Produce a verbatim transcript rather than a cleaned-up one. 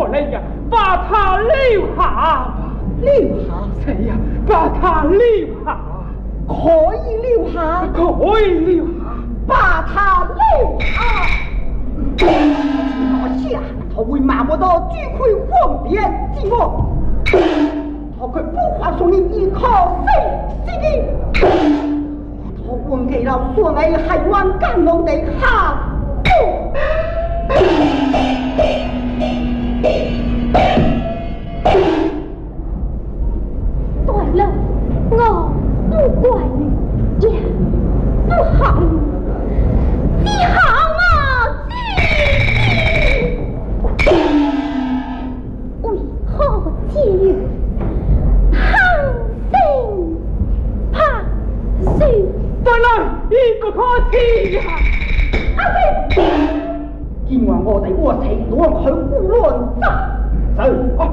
过来呀，把他留下。 留下？ 谁呀？把他留下。 可以留下？ 可以留下。 把他留下。我下他为马不到举亏荒边寂寞，他可不还送你一口水之地。他问给了所谓还愿干农的下对了，我不怪你，这不好，你好啊，为何介于贪心怕水？ 再来一个可惜呀！ 阿妹，今晚我哋我死乱去